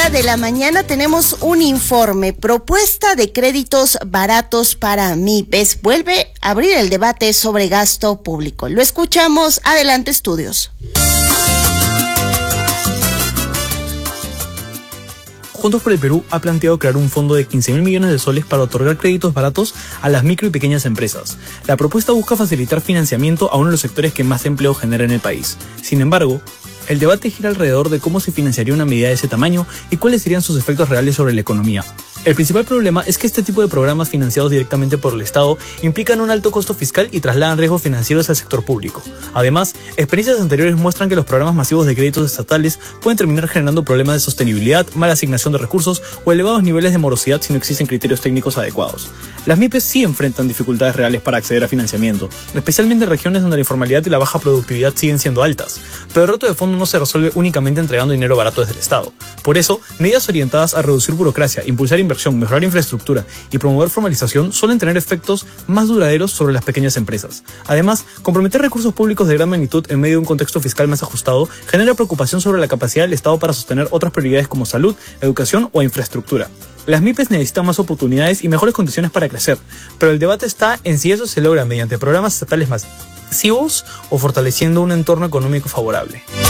hora de la mañana tenemos un informe, propuesta de créditos baratos para MIPYMES. Vuelve a abrir el debate sobre gasto público. Lo escuchamos. Adelante, estudios. Juntos por el Perú ha planteado crear un fondo de 15.000 millones de soles para otorgar créditos baratos a las micro y pequeñas empresas. La propuesta busca facilitar financiamiento a uno de los sectores que más empleo genera en el país. Sin embargo, el debate gira alrededor de cómo se financiaría una medida de ese tamaño y cuáles serían sus efectos reales sobre la economía. El principal problema es que este tipo de programas financiados directamente por el Estado implican un alto costo fiscal y trasladan riesgos financieros al sector público. Además, experiencias anteriores muestran que los programas masivos de créditos estatales pueden terminar generando problemas de sostenibilidad, mala asignación de recursos o elevados niveles de morosidad si no existen criterios técnicos adecuados. Las MIPYMES sí enfrentan dificultades reales para acceder a financiamiento, especialmente en regiones donde la informalidad y la baja productividad siguen siendo altas, pero el reto de fondo no se resuelve únicamente entregando dinero barato desde el Estado. Por eso, medidas orientadas a reducir burocracia, impulsar inversión, mejorar infraestructura y promover formalización suelen tener efectos más duraderos sobre las pequeñas empresas. Además, comprometer recursos públicos de gran magnitud en medio de un contexto fiscal más ajustado genera preocupación sobre la capacidad del Estado para sostener otras prioridades como salud, educación o infraestructura. Las MIPYMES necesitan más oportunidades y mejores condiciones para crecer, pero el debate está en si eso se logra mediante programas estatales masivos o fortaleciendo un entorno económico favorable.